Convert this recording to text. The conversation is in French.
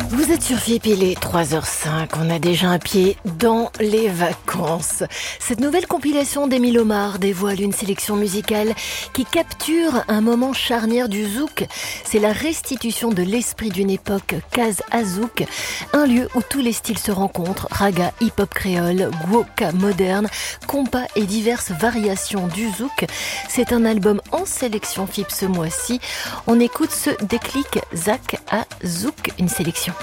Vous êtes sur Philippe, il est 3h05, on a déjà un pied dans les vacances. Cette nouvelle compilation d'Émile Omar dévoile une sélection musicale qui capture un moment charnière du zouk. C'est la restitution de l'esprit d'une époque Kaz Azouk, un lieu où tous les styles se rencontrent, raga, hip-hop créole, gwoka moderne, compas et diverses variations du zouk. C'est un album en sélection FIP ce mois-ci. On écoute ce déclic Zak à Zouk, une sélection.